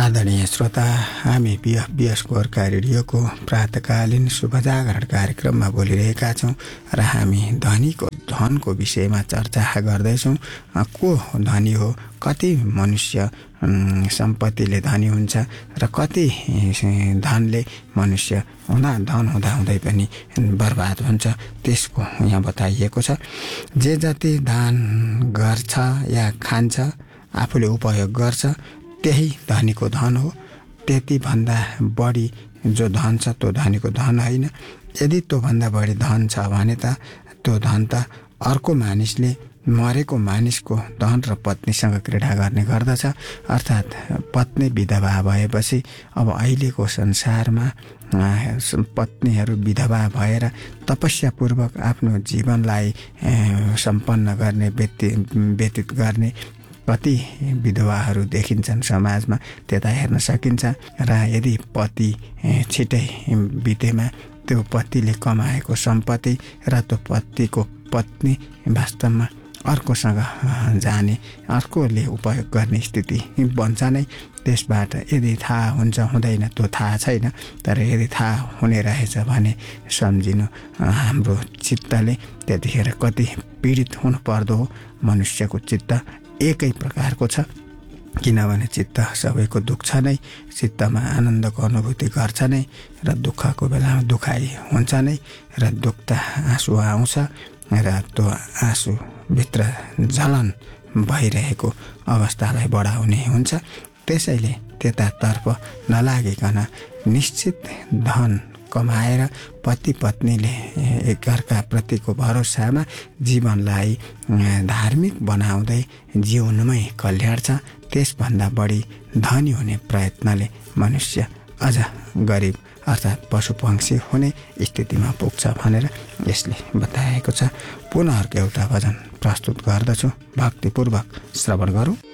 आदरणीय श्रोता, हामी बिएफ गोर्खा रेडियोको प्रातकालीन शुभजागरण कार्यक्रममा बोलिरहेका छौँ र हामी धनको विषयमा चर्चा गर्दैछौँ। को धनी हो, कति मनुष्य सम्पत्तिले धनी हुन्छ र कति धनले मनुष्य धन हुँदाहुँदै पनि बर्बाद हुन्छ, त्यसको यहाँ बताइएको छ। जे जति दान गर्छ या खान्छ, आफूले उपयोग गर्छ, त्यही धनीको धन हो। त्यति भन्दा बढी जो धन छ त्यो धनीको धन होइन। यदि त्योभन्दा बढी धन छ भने त त्यो धन त अर्को मानिसले मरेको मानिसको धन र पत्नीसँग क्रीडा गर्ने गर्दछ। अर्थात् पत्नी विधवा भएपछि अब अहिलेको संसारमा पत्नीहरू विधवा भएर तपस्यापूर्वक आफ्नो जीवनलाई सम्पन्न गर्ने व्यतीत गर्ने कति विधवाहरू देखिन्छन् समाजमा, त्यता हेर्न सकिन्छ। र यदि पति छिटै बितेमा त्यो पतिले कमाएको सम्पत्ति र त्यो पतिको पत्नी वास्तवमा अर्कोसँग जाने, अर्कोले उपयोग गर्ने स्थिति बन्छ नै। त्यसबाट यदि थाहा हुन्छ हुँदैन त्यो थाहा छैन, तर यदि थाहा हुने रहेछ भने सम्झिनु हाम्रो चित्तले त्यतिखेर कति पीडित हुनु पर्दो हो। मनुष्यको चित्त एकै प्रकारको छ, किनभने चित्त सबैको दुख्छ नै, चित्तमा आनन्दको अनुभूति गर्छ नै, र दुःखको बेलामा दुखाइ हुन्छ नै, र दुख्दा आँसु आउँछ र त्यो आँसुभित्र जलन भइरहेको अवस्थालाई बढाउने हुन्छ। त्यसैले त्यतातर्फ नलागिकन निश्चित धन कमाएर पति पत्नीले एकअर्का प्रतिको भरोसामा जीवनलाई धार्मिक बनाउँदै जीवनमै कल्याण छ। त्यसभन्दा बढी धनी हुने प्रयत्नले मनुष्य अझ गरिब अर्थात् पशुपक्षी हुने स्थितिमा पुग्छ भनेर यसले बताएको छ। पुनः अर्को एउटा भजन प्रस्तुत गर्दछु, भक्तिपूर्वक श्रवण गरौँ।